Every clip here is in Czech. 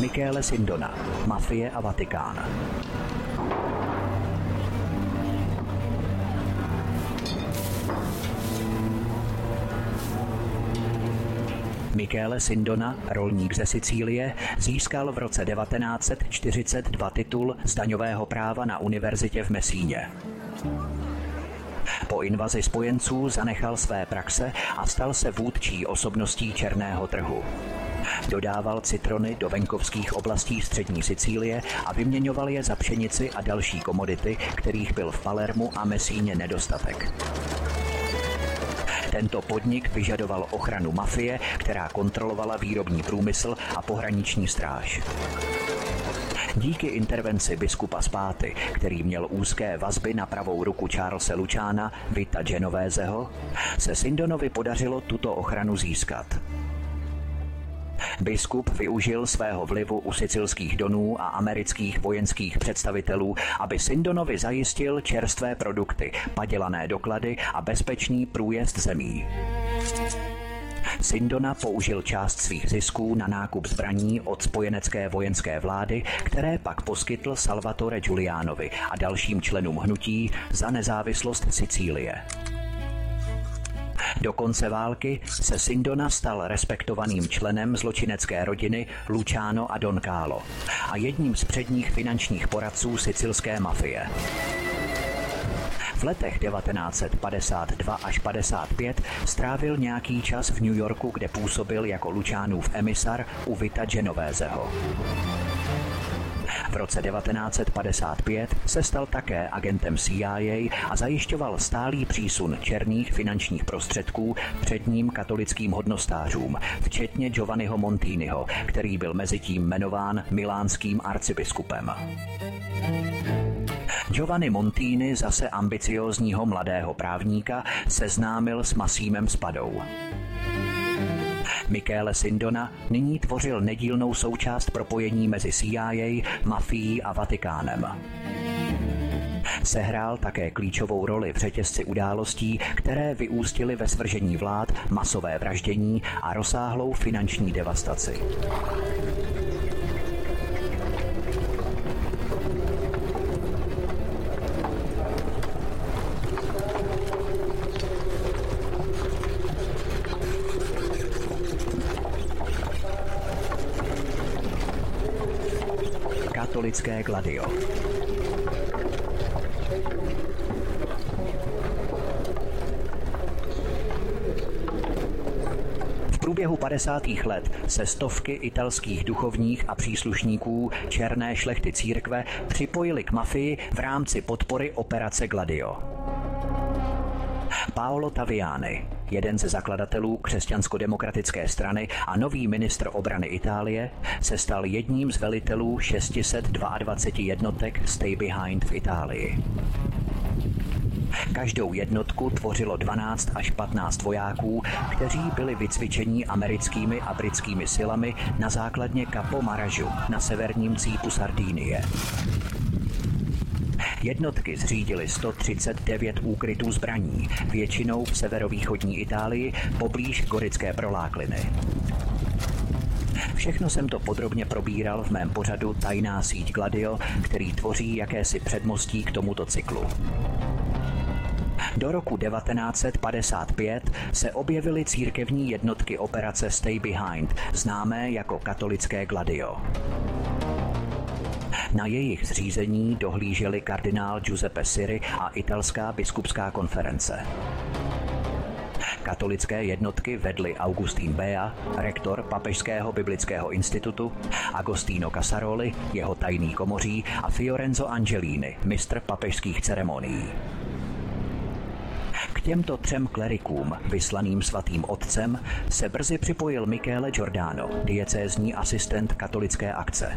Michele Sindona, mafie a Vatikán. Michele Sindona, rolník ze Sicílie, získal v roce 1942 titul z daňového práva na univerzitě v Messíně. Po invazi spojenců zanechal své praxe a stal se vůdčí osobností černého trhu. Dodával citrony do venkovských oblastí střední Sicílie a vyměňoval je za pšenici a další komodity, kterých byl v Palermu a Messíně nedostatek. Tento podnik vyžadoval ochranu mafie, která kontrolovala výrobní průmysl a pohraniční stráž. Díky intervenci biskupa Spáty, který měl úzké vazby na pravou ruku Charlese Luciana, Vita Genovéseho, se Sindonovi podařilo tuto ochranu získat. Biskup využil svého vlivu u sicilských donů a amerických vojenských představitelů, aby Sindonovi zajistil čerstvé produkty, padělané doklady a bezpečný průjezd zemí. Sindona použil část svých zisků na nákup zbraní od spojenecké vojenské vlády, které pak poskytl Salvatore Giulianovi a dalším členům hnutí za nezávislost Sicílie. Do konce války se Sindona stal respektovaným členem zločinecké rodiny Luciano a Don Carlo a jedním z předních finančních poradců sicilské mafie. V letech 1952 až 55 strávil nějaký čas v New Yorku, kde působil jako Lucianův emisar u Vita Genovéseho. V roce 1955 se stal také agentem CIA a zajišťoval stálý přísun černých finančních prostředků předním katolickým hodnostářům, včetně Giovanniho Montiniho, který byl mezitím jmenován milánským arcibiskupem. Giovanni Montini, zase ambiciózního mladého právníka, seznámil s Massímem Spadou. Michele Sindona nyní tvořil nedílnou součást propojení mezi CIA, mafií a Vatikánem. Sehrál také klíčovou roli v řetězci událostí, které vyústily ve svržení vlád, masové vraždění a rozsáhlou finanční devastaci. Katolické gladio. V průběhu 50. let se stovky italských duchovních a příslušníků černé šlechty církve připojili k mafii v rámci podpory operace Gladio. Paolo Taviani, jeden ze zakladatelů křesťansko-demokratické strany a nový ministr obrany Itálie, se stal jedním z velitelů 622 jednotek Stay Behind v Itálii. Každou jednotku tvořilo 12 až 15 vojáků, kteří byli vycvičeni americkými a britskými silami na základně Capo Maraju na severním cípu Sardinie. Jednotky zřídily 139 úkrytů zbraní, většinou v severovýchodní Itálii poblíž Gorické prolákliny. Všechno jsem to podrobně probíral v mém pořadu Tajná síť Gladio, který tvoří jakési předmostí k tomuto cyklu. Do roku 1955 se objevily církevní jednotky operace Stay Behind, známé jako katolické Gladio. Na jejich zřízení dohlíželi kardinál Giuseppe Siri a italská biskupská konference. Katolické jednotky vedli Augustín Bea, rektor Papežského biblického institutu, Agostino Casaroli, jeho tajný komoří a Fiorenzo Angelini, mistr papežských ceremonií. K těmto 3 klerikům, vyslaným svatým otcem, se brzy připojil Michele Giordano, diecézní asistent katolické akce.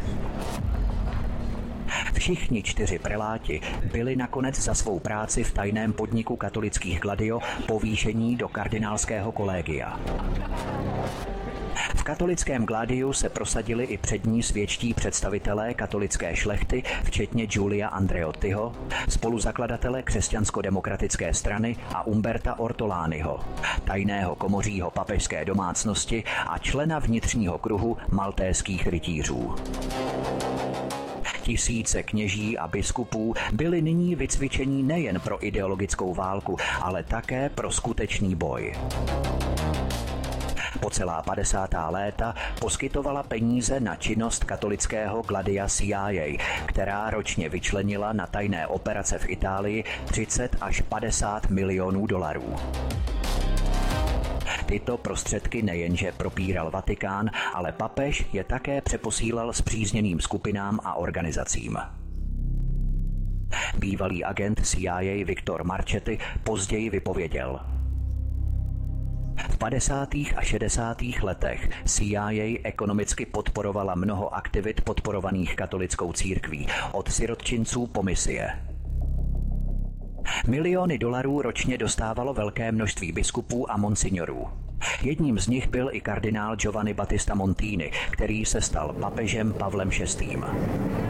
Všichni 4 preláti byli nakonec za svou práci v tajném podniku katolických Gladio povýšení do kardinálského kolegia. V katolickém Gládiu se prosadili i přední světští představitelé katolické šlechty, včetně Giulia Andreottiho, spoluzakladatele křesťansko-demokratické strany a Umberta Ortolaniho, tajného komořího papežské domácnosti a člena vnitřního kruhu maltéských rytířů. Tisíce kněží a biskupů byli nyní vycvičení nejen pro ideologickou válku, ale také pro skutečný boj. Po celá 50. léta poskytovala peníze na činnost katolického Gladia CIA, která ročně vyčlenila na tajné operace v Itálii 30 až 50 milionů dolarů. Tyto prostředky nejenže propíral Vatikán, ale papež je také přeposílal spřízněným skupinám a organizacím. Bývalý agent CIA Victor Marchetti později vypověděl: v 50. a 60. letech CIA ekonomicky podporovala mnoho aktivit podporovaných katolickou církví, od sirotčinců po misie. Miliony dolarů ročně dostávalo velké množství biskupů a monsignorů. Jedním z nich byl i kardinál Giovanni Battista Montini, který se stal papežem Pavlem VI.